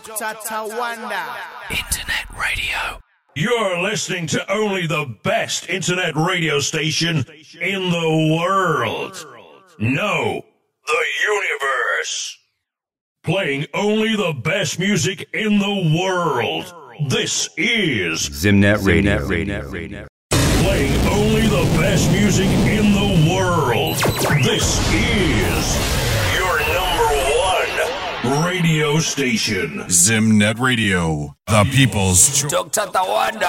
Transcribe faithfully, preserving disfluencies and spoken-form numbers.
Doctor Tawanda. Internet radio. You're listening to only the best internet radio station in the world. No, the universe. Playing only the best music in the world. This is Zimnet Radio. Radio. Playing only the best music in the world. This is your number one radio station. Zimnet Radio, the people's choice. Doctor Tawanda.